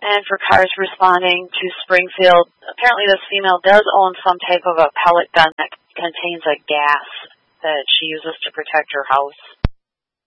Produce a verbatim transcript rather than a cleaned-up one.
And for cars responding to Springfield, apparently this female does own some type of a pellet gun that contains a gas that she uses to protect her house.